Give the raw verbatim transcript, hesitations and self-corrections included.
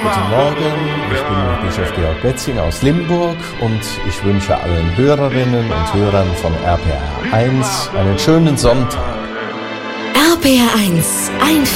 Guten Morgen, ich bin Bischof Georg Betzing aus Limburg und ich wünsche allen Hörerinnen und Hörern von R P R eins einen schönen Sonntag. R P R eins, ein